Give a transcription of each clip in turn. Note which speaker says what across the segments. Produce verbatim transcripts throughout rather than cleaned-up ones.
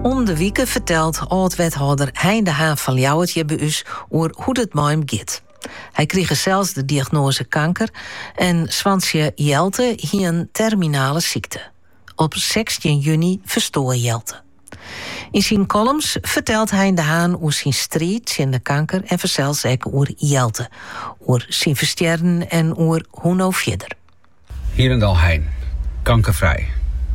Speaker 1: Om de weken vertelt oud-wethouder Hein de Haan van Ljouwert bij ons over hoe het met hem gaat. Hij kreeg zelfs de diagnose kanker en Swansje Jelte hier een terminale ziekte. Op zestien juni verstoor Jelte. In zijn columns vertelt Hein de Haan over zijn strijd in de kanker en verzels ook over Jelte, over zijn versterren en over hoe nou verder.
Speaker 2: Hierendal Hein, kankervrij.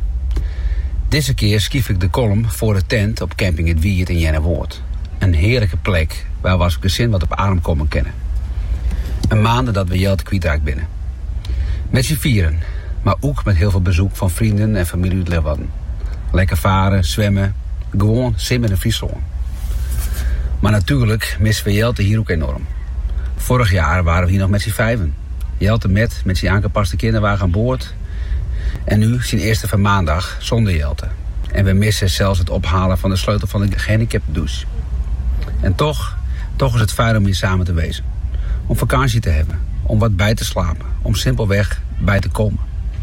Speaker 2: Deze keer schreef ik de column voor de tent op camping Het Wiert in Jennewoord. Een heerlijke plek waar we als gezin wat op adem komen kennen. Een maand dat we Jelte kwijtraakt binnen. Met z'n vieren, maar ook met heel veel bezoek van vrienden en familie uit Leeuwarden. Lekker varen, zwemmen, gewoon simmen in Friesland. Maar natuurlijk missen we Jelte hier ook enorm. Vorig jaar waren we hier nog met z'n vijven. Jelte met, met zijn aangepaste kinderwagen aan boord. En nu zijn eerste van maandag zonder Jelte. En we missen zelfs het ophalen van de sleutel van de gehandicaptendouche. En toch, toch is het fijn om hier samen te wezen. Om vakantie te hebben, om wat bij te slapen, om simpelweg bij te komen.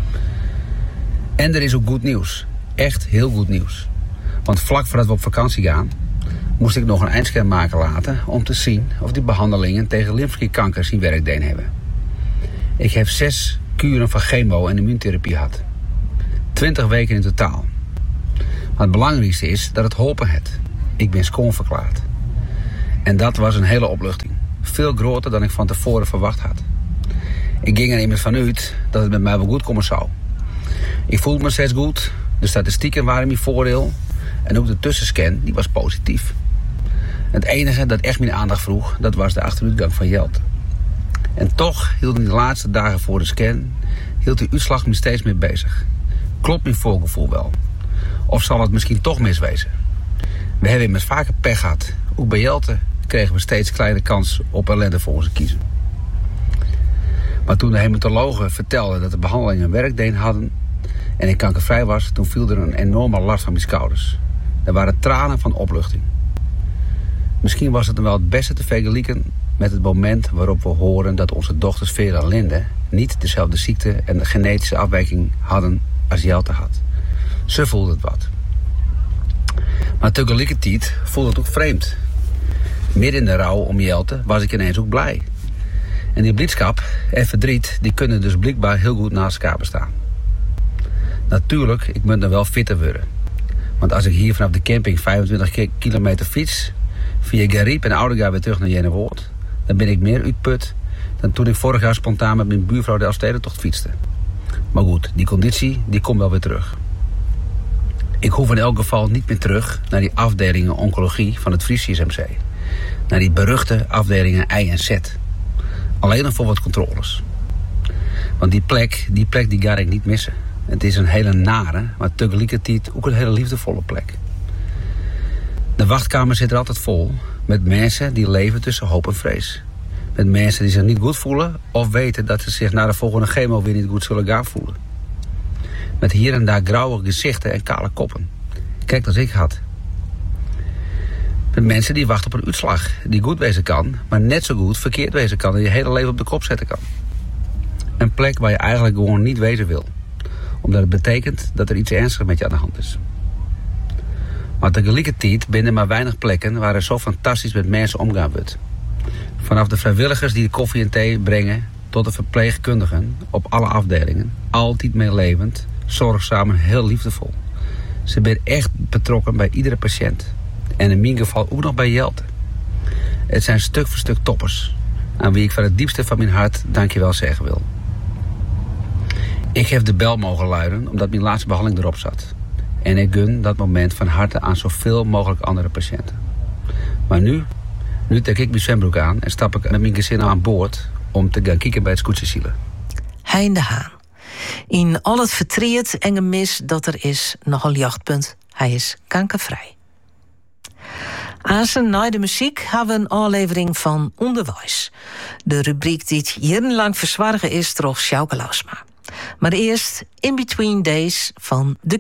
Speaker 2: En er is ook goed nieuws. Echt heel goed nieuws. Want vlak voordat we op vakantie gaan, moest ik nog een eindscan maken laten om te zien of die behandelingen tegen lymfeklierkanker zijn werk deden hebben. Ik heb zes kuren van chemo en immuuntherapie gehad. Twintig weken in totaal. Maar het belangrijkste is dat het geholpen heeft. Ik ben schoonverklaard. En dat was een hele opluchting. Veel groter dan ik van tevoren verwacht had. Ik ging er immers vanuit dat het met mij wel goed komen zou. Ik voelde me steeds goed. De statistieken waren mijn voordeel. En ook de tussenscan die was positief. Het enige dat echt mijn aandacht vroeg, dat was de achteruitgang van Jelte. En toch hield in de laatste dagen voor de scan, hield die uitslag me steeds meer bezig. Klopt mijn voorgevoel wel? Of zal het misschien toch miswezen? We hebben immers vaker pech gehad. Ook bij Jelte kregen we steeds kleine kans op ellende voor onze kiezen. Maar toen de hematologen vertelden dat de behandelingen werkdeen hadden en ik kankervrij was, toen viel er een enorme last van mijn schouders. Er waren tranen van opluchting. Misschien was het dan wel het beste te vergelijken met het moment waarop we horen dat onze dochters Vera en Linde niet dezelfde ziekte en de genetische afwijking hadden als Jelte had. Ze voelde het wat. Maar tegelijkertijd voelde het ook vreemd. Midden in de rouw om Jelte was ik ineens ook blij. En die blijdschap en verdriet die kunnen dus blijkbaar heel goed naast elkaar bestaan. Natuurlijk, ik moet dan wel fitter worden. Want als ik hier vanaf de camping vijfentwintig kilometer fiets, via Gariep en Oudega weer terug naar Jennewoord, dan ben ik meer uitput dan toen ik vorig jaar spontaan met mijn buurvrouw de Elfstedentocht fietste. Maar goed, die conditie die komt wel weer terug. Ik hoef in elk geval niet meer terug naar die afdelingen oncologie van het Fries C S M C. Naar die beruchte afdelingen I en Z. Alleen nog voor wat controles. Want die plek, die plek die ga ik niet missen. Het is een hele nare, maar tegelijkertijd ook een hele liefdevolle plek. De wachtkamer zit er altijd vol met mensen die leven tussen hoop en vrees. Met mensen die zich niet goed voelen of weten dat ze zich na de volgende chemo weer niet goed zullen gaan voelen. Met hier en daar grauwe gezichten en kale koppen. Kijk, als ik had. Met mensen die wachten op een uitslag die goed wezen kan, maar net zo goed verkeerd wezen kan en je hele leven op de kop zetten kan. Een plek waar je eigenlijk gewoon niet wezen wil. Omdat het betekent dat er iets ernstigs met je aan de hand is. Maar tegelijkertijd binnen maar weinig plekken waar er zo fantastisch met mensen omgaan wordt. Vanaf de vrijwilligers die de koffie en thee brengen tot de verpleegkundigen op alle afdelingen. Altijd meelevend, zorgzaam en heel liefdevol. Ze zijn echt betrokken bij iedere patiënt. En in mijn geval ook nog bij Jelte. Het zijn stuk voor stuk toppers. Aan wie ik van het diepste van mijn hart dankjewel zeggen wil. Ik heb de bel mogen luiden omdat mijn laatste behandeling erop zat. En ik gun dat moment van harte aan zoveel mogelijk andere patiënten. Maar nu, nu trek ik mijn zwembroek aan en stap ik met mijn gezin aan boord om te gaan kijken bij het scootjesielen.
Speaker 1: Hein de Haan. In al het verdriet en gemis dat er is, nogal jachtpunt. Hij is kankervrij. Aanzien na de muziek hebben we een aflevering van Onderwijs. De rubriek die het jarenlang verzwargen is door Sjouke Lausma. Maar eerst In Between Days van de